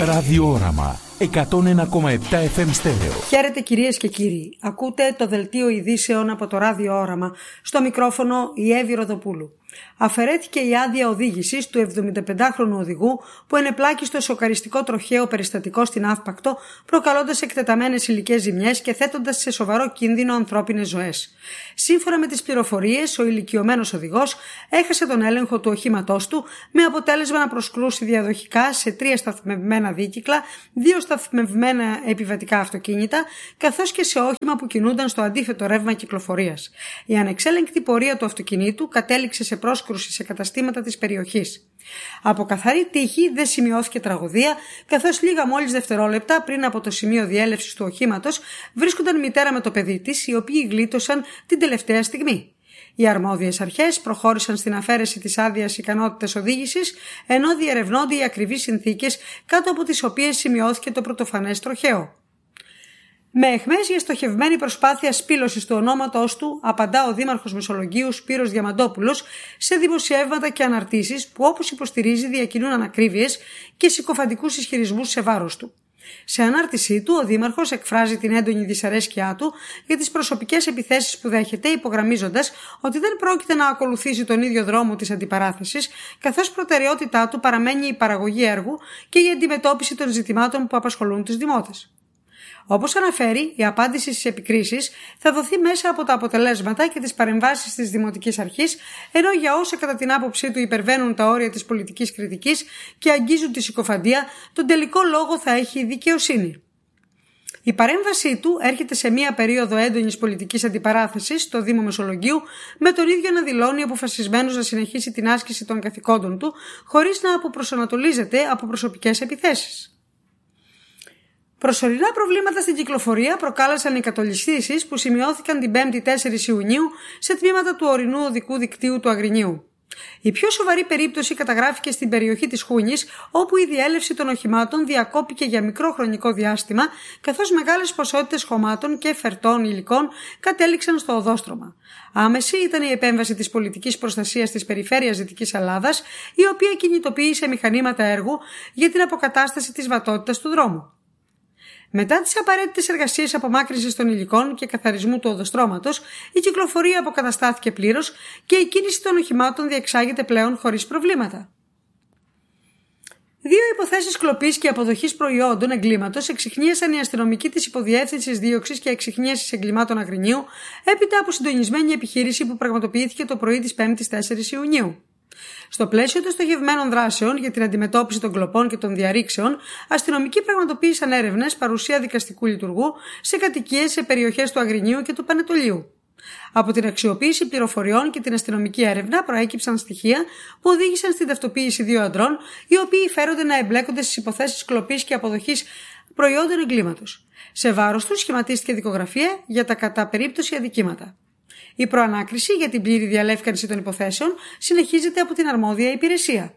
Ραδιόραμα 101,7 FM στέρεο. Χαίρετε κυρίες και κύριοι. Ακούτε το δελτίο ειδήσεων από το Ραδιόραμα. Στο μικρόφωνο η Εύη Ροδοπούλου. Αφαιρέθηκε η άδεια οδήγησης του 75χρονου οδηγού που ενεπλάκη στο σοκαριστικό τροχαίο περιστατικό στην Αύπακτο, προκαλώντας εκτεταμένες υλικές ζημιές και θέτοντας σε σοβαρό κίνδυνο ανθρώπινες ζωές. Σύμφωνα με τις πληροφορίες, ο ηλικιωμένος οδηγός έχασε τον έλεγχο του οχήματός του, με αποτέλεσμα να προσκρούσει διαδοχικά σε 3 σταθμευμένα δίκυκλα, 2 σταθμευμένα επιβατικά αυτοκίνητα, καθώς και σε όχημα που κινούνταν στο αντίθετο ρεύμα κυκλοφορίας. Η ανεξέλεγκτη πορεία του αυτοκινήτου κατέληξε σε πρόσκρουση σε καταστήματα της περιοχής. Από καθαρή τύχη δεν σημειώθηκε τραγωδία, καθώς λίγα μόλις δευτερόλεπτα πριν από το σημείο διέλευσης του οχήματος βρίσκονταν η μητέρα με το παιδί της, οι οποίοι γλίτωσαν την τελευταία στιγμή. Οι αρμόδιες αρχές προχώρησαν στην αφαίρεση της άδειας ικανότητας οδήγησης, ενώ διερευνώνται οι ακριβείς συνθήκες κάτω από τις οποίες σημειώθηκε το πρωτοφανές τροχαίο. Με αιχμές για στοχευμένη προσπάθεια σπήλωσης του ονόματός του, απαντά ο Δήμαρχος Μεσολογγίου Σπύρος Διαμαντόπουλος σε δημοσιεύματα και αναρτήσεις που, όπως υποστηρίζει, διακινούν ανακρίβειες και συκοφαντικούς ισχυρισμούς σε βάρος του. Σε ανάρτησή του, ο Δήμαρχος εκφράζει την έντονη δυσαρέσκειά του για τις προσωπικές επιθέσεις που δέχεται, υπογραμμίζοντας ότι δεν πρόκειται να ακολουθήσει τον ίδιο δρόμο της αντιπαράθεσης, καθώς προτεραιότητά του παραμένει η παραγωγή έργου και η αντιμετώπιση των ζητημάτων που απασχολούν τους δημότες. Όπως αναφέρει, η απάντηση στις επικρίσεις θα δοθεί μέσα από τα αποτελέσματα και τις παρεμβάσεις της Δημοτικής Αρχής, ενώ για όσα κατά την άποψή του υπερβαίνουν τα όρια της πολιτικής κριτικής και αγγίζουν τη συκοφαντία, τον τελικό λόγο θα έχει η δικαιοσύνη. Η παρέμβασή του έρχεται σε μία περίοδο έντονης πολιτικής αντιπαράθεσης στο Δήμο Μεσολογγίου, με τον ίδιο να δηλώνει αποφασισμένος να συνεχίσει την άσκηση των καθηκόντων του, χωρίς να αποπροσανατολίζεται από προσωπικές επιθέσεις. Προσωρινά προβλήματα στην κυκλοφορία προκάλεσαν οι κατολιστήσεις που σημειώθηκαν την 5η 4 Ιουνίου σε τμήματα του ορεινού οδικού δικτύου του Αγρινίου. Η πιο σοβαρή περίπτωση καταγράφηκε στην περιοχή της Χούνης, όπου η διέλευση των οχημάτων διακόπηκε για μικρό χρονικό διάστημα, καθώς μεγάλες ποσότητες χωμάτων και φερτών υλικών κατέληξαν στο οδόστρωμα. Άμεση ήταν η επέμβαση της πολιτικής προστασίας της περιφέρειας Δυτικής Ελλάδας, η οποία κινητοποίησε μηχανήματα έργου για την αποκατάσταση της βατότητας του δρόμου. Μετά τις απαραίτητες εργασίες απομάκρυνσης των υλικών και καθαρισμού του οδοστρώματος, η κυκλοφορία αποκαταστάθηκε πλήρως και η κίνηση των οχημάτων διεξάγεται πλέον χωρίς προβλήματα. 2 υποθέσεις κλοπής και αποδοχής προϊόντων εγκλήματος εξιχνίασαν οι αστυνομικοί της Υποδιεύθυνσης Δίωξης και Εξιχνίασης Εγκλημάτων Αγρινίου, έπειτα από συντονισμένη επιχείρηση που πραγματοποιήθηκε το πρωί της 5ης 4 Ιουνίου. Στο πλαίσιο των στοχευμένων δράσεων για την αντιμετώπιση των κλοπών και των διαρρήξεων, αστυνομικοί πραγματοποίησαν έρευνες παρουσία δικαστικού λειτουργού σε κατοικίες σε περιοχές του Αγρινίου και του Πανετολίου. Από την αξιοποίηση πληροφοριών και την αστυνομική έρευνα προέκυψαν στοιχεία που οδήγησαν στην ταυτοποίηση 2 αντρών, οι οποίοι φέρονται να εμπλέκονται στις υποθέσεις κλοπής και αποδοχής προϊόντων εγκλήματος. Σε βάρος τους σχηματίστηκε δικογραφία για τα κατά περίπτωση αδικήματα. Η προανάκριση για την πλήρη διαλεύκανση των υποθέσεων συνεχίζεται από την αρμόδια υπηρεσία.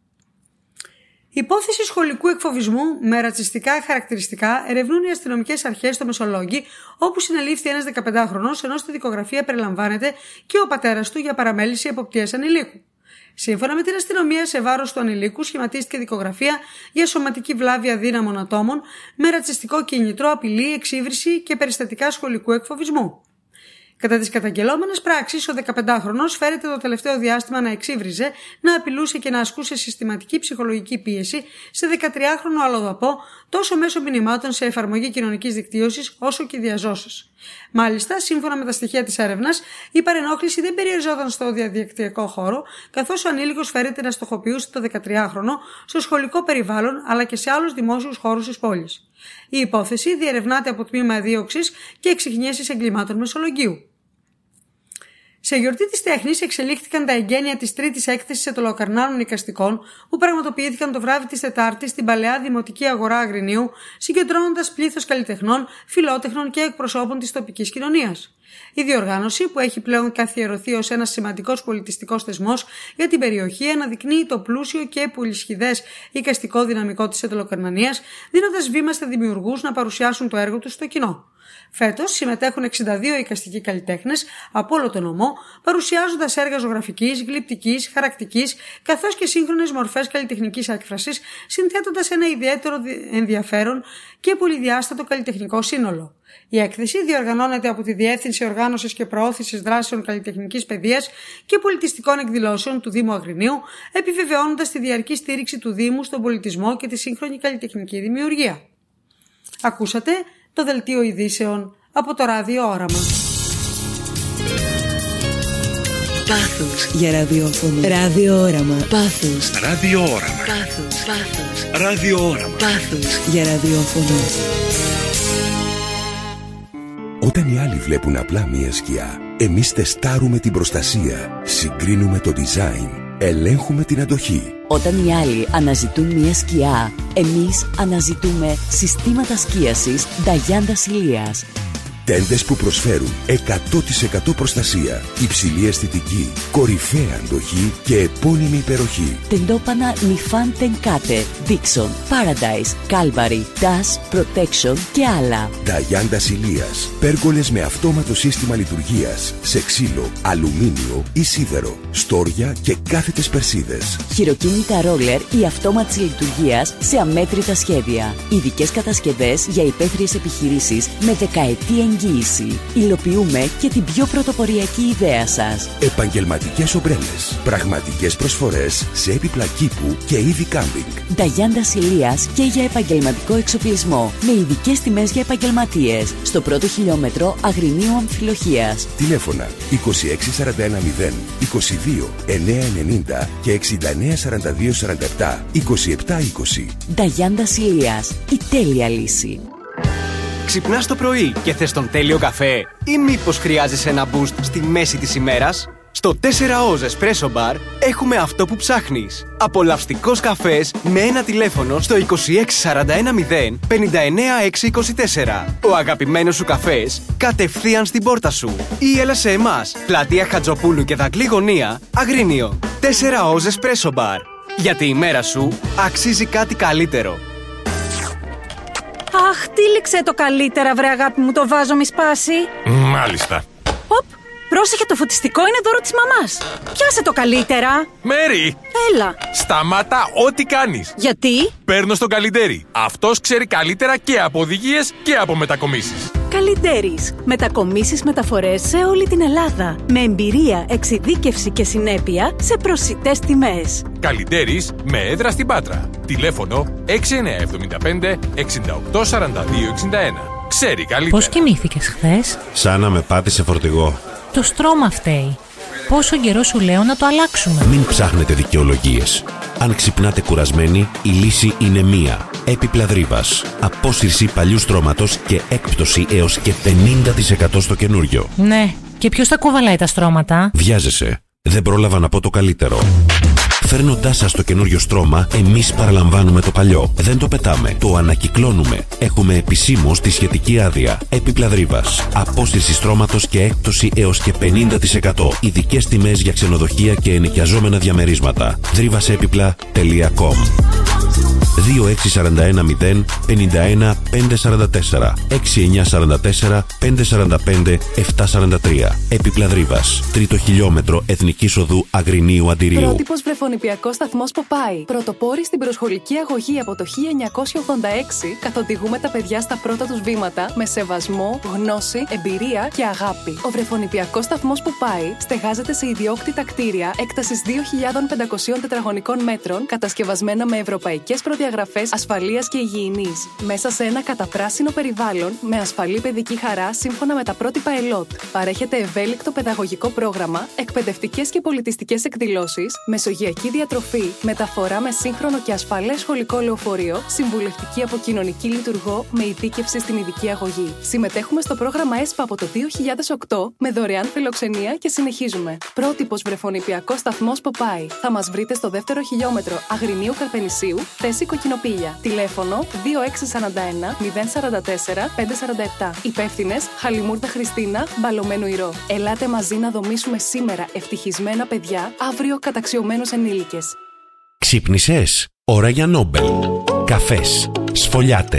Υπόθεση σχολικού εκφοβισμού με ρατσιστικά χαρακτηριστικά ερευνούν οι αστυνομικές αρχές στο Μεσολόγγι, όπου συνελήφθη ένας 15χρονος, ενώ στη δικογραφία περιλαμβάνεται και ο πατέρας του για παραμέληση εποπτείας ανηλίκου. Σύμφωνα με την αστυνομία, σε βάρος του ανηλίκου σχηματίστηκε δικογραφία για σωματική βλάβη αδύναμων ατόμων με ρατσιστικό κίνητρο, απειλή, εξύβριση και περιστατικά σχολικού εκφοβισμού. Κατά τις καταγγελόμενες πράξεις, ο 15χρονος φέρεται το τελευταίο διάστημα να εξύβριζε, να απειλούσε και να ασκούσε συστηματική ψυχολογική πίεση σε 13χρονο αλλοδαπό, τόσο μέσω μηνυμάτων σε εφαρμογή κοινωνικής δικτύωσης, όσο και διαζώσεις. Μάλιστα, σύμφωνα με τα στοιχεία της έρευνας, η παρενόχληση δεν περιοριζόταν στο διαδικτυακό χώρο, καθώς ο ανήλικος φέρεται να στοχοποιούσε το 13χρονο στο σχολικό περιβάλλον, αλλά και σε άλλους δημόσιους χώρους της πόλης. Η υπόθεση διερευνάται από τμήμα δίωξης και εξιχνίασης εγκλημάτων Μεσολογγίου. Σε γιορτή της τέχνης εξελίχθηκαν τα εγγένεια της 3ης έκθεσης ετωλοκαρνάνων εικαστικών που πραγματοποιήθηκαν το βράδυ της Τετάρτης στην παλαιά Δημοτική Αγορά Αγρινίου, συγκεντρώνοντας πλήθος καλλιτεχνών, φιλότεχνων και εκπροσώπων της τοπικής κοινωνίας. Η διοργάνωση, που έχει πλέον καθιερωθεί ως ένας σημαντικός πολιτιστικός θεσμός για την περιοχή, αναδεικνύει το πλούσιο και πολυσχηδές εικαστικό δυναμικό της ετωλοκαρνανίας, δίνοντας βήμα στα δημιουργούς να παρουσιάσουν το έργο τους στο κοινό. Φέτος συμμετέχουν 62 εικαστικοί καλλιτέχνες από όλο τον νομό, παρουσιάζοντας έργα ζωγραφικής, γλυπτικής, χαρακτικής, καθώς και σύγχρονες μορφές καλλιτεχνικής έκφρασης, συνθέτοντας ένα ιδιαίτερο ενδιαφέρον και πολυδιάστατο καλλιτεχνικό σύνολο. Η έκθεση διοργανώνεται από τη Διεύθυνση Οργάνωσης και Προώθησης Δράσεων Καλλιτεχνικής Παιδείας και Πολιτιστικών Εκδηλώσεων του Δήμου Αγρινίου, επιβεβαιώνοντας τη διαρκή στήριξη του Δήμου στον πολιτισμό και τη σύγχρονη καλλιτεχνική δημιουργία. Ακούσατε το δελτίο ειδήσεων από το Ράδιο Όραμα. Πάθος για ραδιόφωνο. Ράδιο Όραμα. Πάθος. Ράδιο Όραμα. Πάθος. Ράδιο Όραμα. Πάθος για ραδιόφωνο. Όταν οι άλλοι βλέπουν απλά μία σκιά, εμείς τεστάρουμε την προστασία, συγκρίνουμε το design, ελέγχουμε την αντοχή. Όταν οι άλλοι αναζητούν μια σκιά, εμείς αναζητούμε συστήματα σκίασης Dianda Ilias. Τέντες που προσφέρουν 100% προστασία, υψηλή αισθητική, κορυφαία αντοχή και επώνυμη υπεροχή. Τεντόπανα Nifan Tenkate, Dixon, Paradise, Calvary, Dash, Protection και άλλα. Dianda Ilias. Πέργολες με αυτόματο σύστημα λειτουργίας, σε ξύλο, αλουμίνιο ή σίδερο, στόρια και κάθετες περσίδες. Χειροκίνητα ρόλερ ή αυτόματης λειτουργίας σε αμέτρητα σχέδια. Ειδικές κατασκευές για υπαίθριες επιχειρήσεις με δεκαετή εγγύηση. Υλοποιούμε και την πιο πρωτοποριακή ιδέα σας. Επαγγελματικές ομπρέλες. Πραγματικές προσφορές σε έπιπλα κήπου και είδη κάμπινγκ. Dianda Ilias και για επαγγελματικό εξοπλισμό. Με ειδικές τιμές για επαγγελματίες. Στο πρώτο χιλιόμετρο Αγρινίου Αμφιλοχίας. Τηλέφωνα 26410 22 990 και 694247 2720. Dianda Ilias. Η τέλεια λύση. Ξυπνάς το πρωί και θες τον τέλειο καφέ ή μήπως χρειάζεσαι ένα boost στη μέση της ημέρας? Στο 4Oz Espresso Bar έχουμε αυτό που ψάχνεις. Απολαυστικός καφές με ένα τηλέφωνο στο 26410 59624. Ο αγαπημένος σου καφές κατευθείαν στην πόρτα σου. Ή έλα σε εμάς, πλατεία Χατζοπούλου και Δακλή Γωνία, Αγρίνιο. 4Oz Espresso Bar. Γιατί η μέρα σου αξίζει κάτι καλύτερο. Αχ, τύλιξε το καλύτερα, βρε αγάπη μου, το βάζο μη σπάσει. Μάλιστα. Οπ, πρόσεχε, το φωτιστικό είναι δώρο της μαμάς. Πιάσε το καλύτερα. Μέρι! Έλα. Σταμάτα ό,τι κάνεις. Γιατί? Παίρνω στον Καλιντέρι. Αυτός ξέρει καλύτερα και από οδηγίες και από μετακομίσεις. Καλιντέρις. Μετακομίσεις, μεταφορές σε όλη την Ελλάδα. Με εμπειρία, εξειδίκευση και συνέπεια σε προσιτές τιμές. Καλιντέρις με έδρα στην Πάτρα. Τηλέφωνο 6975 68 42 61. Ξέρει καλύτερα. Πώς κοιμήθηκες χθες? Σαν να με πάτησε φορτηγό. Το στρώμα φταίει. Πόσο καιρό σου λέω να το αλλάξουμε? Μην ψάχνετε δικαιολογίες. Αν ξυπνάτε κουρασμένοι, η λύση είναι μία. Έπιπλα Δρύβας. Απόσυρση παλιού στρώματος και έκπτωση έως και 50% στο καινούριο. Ναι, και ποιος τα κουβαλάει τα στρώματα? Βιάζεσαι. Δεν πρόλαβα να πω το καλύτερο. Φέρνοντάς σας το καινούριο στρώμα, εμείς παραλαμβάνουμε το παλιό. Δεν το πετάμε, το ανακυκλώνουμε. Έχουμε επισήμως τη σχετική άδεια. Έπιπλα Δρύβας. Απόσυρση στρώματος και έκπτωση έως και 50%. Ειδικές τιμές για ξενοδοχεία και ενοικιαζόμενα διαμερίσματα. Δρύβασέπιπλα.com 26410 51 544 6944 545 743. Έπιπλα Δρύβας. Τρίτο χιλιόμετρο Εθνικής Οδού Αγρινίου Αντιρίου. Πρότυπος βρεφονιπιακός σταθμός Ποπάι. Πρωτοπόροι στην προσχολική αγωγή από το 1986, καθοδηγούμε τα παιδιά στα πρώτα τους βήματα με σεβασμό, γνώση, εμπειρία και αγάπη. Ο βρεφονιπιακός σταθμός Ποπάι στεγάζεται σε ιδιόκτητα κτίρια έκτασης 2.500 τετραγωνικών μέτρων, κατασκευασμένα με ευρωπαϊκές προδιαγραφές ασφαλείας και υγιεινής. Μέσα σε ένα καταπράσινο περιβάλλον με ασφαλή παιδική χαρά σύμφωνα με τα πρότυπα ΕΛΟΤ. Παρέχεται ευέλικτο παιδαγωγικό πρόγραμμα, εκπαιδευτικές και πολιτιστικές εκδηλώσεις, μεσογειακή διατροφή, μεταφορά με σύγχρονο και ασφαλές σχολικό λεωφορείο, συμβουλευτική από κοινωνική λειτουργό με ειδίκευση στην ειδική αγωγή. Συμμετέχουμε στο πρόγραμμα ΕΣΠΑ από το 2008 με δωρεάν φιλοξενία και συνεχίζουμε. Πρότυπος βρεφονιπιακός σταθμός Ποπάι. Θα μας βρείτε στο δεύτερο χιλιόμετρο Αγρινίου Καρπενησίου, θέση Κοκκινοπήλια. Τηλέφωνο 2641 044 547. Υπεύθυνες Χαλιμούρδα Χριστίνα, Μπαλωμένου Ηρώ. Ελάτε μαζί να δομήσουμε σήμερα ευτυχισμένα παιδιά, αύριο καταξιωμένους ενήλικες. Ξύπνησες? Ώρα για Νόμπελ. Καφές, σφολιάτες,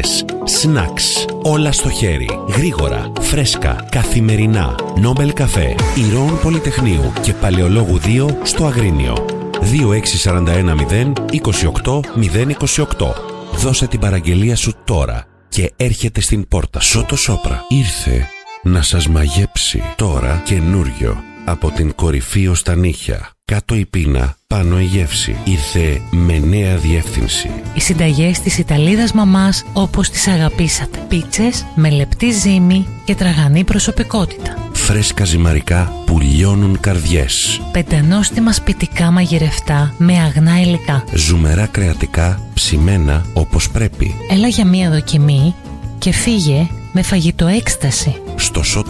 Σνακς. Όλα στο χέρι. Γρήγορα. Φρέσκα. Καθημερινά. Νόμπελ Καφέ. Ηρώων Πολυτεχνείου και Παλαιολόγου 2 στο Αγρίνιο. 26410 28 028. Δώσε την παραγγελία σου τώρα και έρχεται στην πόρτα σου. Σότο Σόπρα ήρθε να σας μαγέψει. Τώρα καινούριο. Από την κορυφή ως τα νύχια. Κάτω η πείνα, πάνω η γεύση. Ήρθε με νέα διεύθυνση. Οι συνταγές της Ιταλίδας μαμάς όπως τις αγαπήσατε. Πίτσες με λεπτή ζύμη και τραγανή προσωπικότητα. Φρέσκα ζυμαρικά που λιώνουν καρδιές. Πεντανόστιμα σπιτικά μαγειρευτά με αγνά υλικά. Ζουμερά κρεατικά ψημένα όπως πρέπει. Έλα για μία δοκιμή και φύγε με φαγητό έκσταση. Στο Σότο